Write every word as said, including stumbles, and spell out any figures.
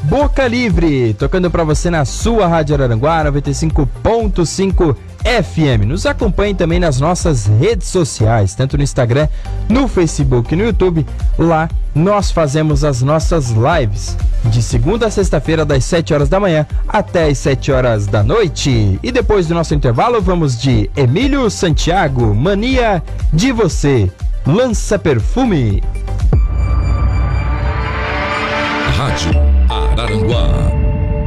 Boca Livre, tocando pra você na sua Rádio Araranguá noventa e cinco ponto cinco F M. Nos acompanhe também nas nossas redes sociais, tanto no Instagram, no Facebook e no YouTube. Lá nós fazemos as nossas lives de segunda a sexta-feira, das sete horas da manhã até as sete horas da noite. E depois do nosso intervalo, vamos de Emílio Santiago, Mania de Você, Lança Perfume. Rádio Araranguá